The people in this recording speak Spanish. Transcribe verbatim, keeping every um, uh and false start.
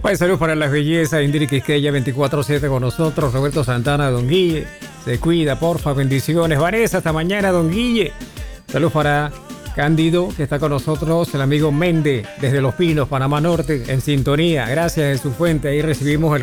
Pues saludos para las bellezas, Indiri Quisqueya veinticuatro siete con nosotros, Roberto Santana, Don Guille, se cuida, porfa, bendiciones. Vanessa, hasta mañana, Don Guille. Saludos para Cándido, que está con nosotros, el amigo Méndez, desde Los Pinos, Panamá Norte, en sintonía. Gracias en su fuente, ahí recibimos el